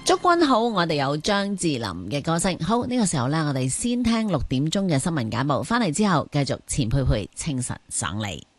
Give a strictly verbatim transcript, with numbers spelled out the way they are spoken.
祝君好，我哋有張智霖嘅歌聲。好，呢個時候呢，我哋先聽六點鐘嘅新聞簡報，翻嚟之後繼續錢佩佩清晨省你。